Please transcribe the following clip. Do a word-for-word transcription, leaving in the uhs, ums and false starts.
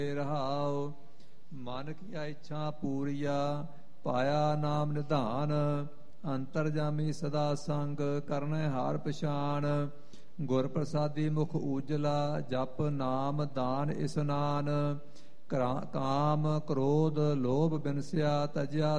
ਰਹਾਉ। ਮਨ ਕੀਆ ਇੱਛਾ ਪੂਰੀਆ ਪਾਇਆ ਨਾਮ ਨਿਧਾਨ। ਅੰਤਰਜਾਮੀ ਸਦਾ ਸੰਗ ਕਰਨੈ ਹਾਰ ਪਛਾਣ। ਗੁਰ ਪ੍ਰਸਾਦੀ ਮੁਖ ਊਜਲਾ ਜਪ ਨਾਮ ਦਾਨ ਇਸਨਾਨ। ਕਾਮ ਕ੍ਰੋਧ ਲੋਭ ਬਿਨਸਿਆ ਤਜਿਆ